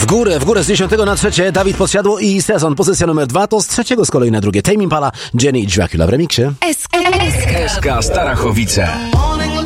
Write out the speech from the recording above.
W górę z 10 na 3. Dawid Podsiadło i Sezon. Pozycja numer 2 to z 3 z kolei na drugie. Tame Impala, Jenny i Dracula w remiksie. SK Starachowice.